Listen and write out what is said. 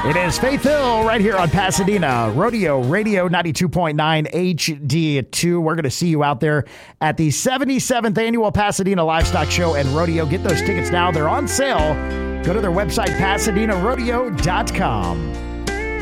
It is Faith Hill right here on Pasadena Rodeo Radio 92.9 HD2. We're going to see you out there at the 77th Annual Pasadena Livestock Show and Rodeo. Get those tickets now. They're on sale. Go to their website, PasadenaRodeo.com.